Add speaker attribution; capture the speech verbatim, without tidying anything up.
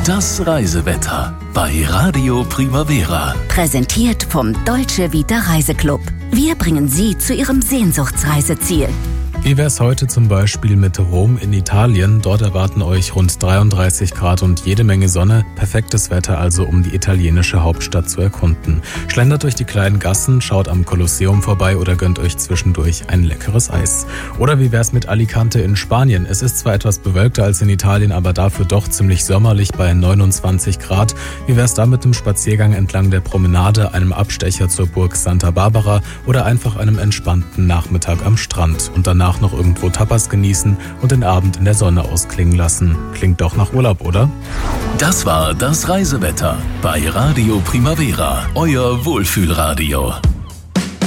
Speaker 1: Das Reisewetter bei Radio Primavera.
Speaker 2: Präsentiert vom Dolce Vita Reiseclub. Wir bringen Sie zu Ihrem Sehnsuchtsreiseziel.
Speaker 3: Wie wär's heute zum Beispiel mit Rom in Italien? Dort erwarten euch rund dreiunddreißig Grad und jede Menge Sonne. Perfektes Wetter also, um die italienische Hauptstadt zu erkunden. Schlendert durch die kleinen Gassen, schaut am Kolosseum vorbei oder gönnt euch zwischendurch ein leckeres Eis. Oder wie wär's mit Alicante in Spanien? Es ist zwar etwas bewölkter als in Italien, aber dafür doch ziemlich sommerlich bei neunundzwanzig Grad. Wie wär's da mit einem Spaziergang entlang der Promenade, einem Abstecher zur Burg Santa Barbara oder einfach einem entspannten Nachmittag am Strand und danach noch irgendwo Tapas genießen und den Abend in der Sonne ausklingen lassen. Klingt doch nach Urlaub, oder?
Speaker 1: Das war das Reisewetter bei Radio Primavera, euer Wohlfühlradio.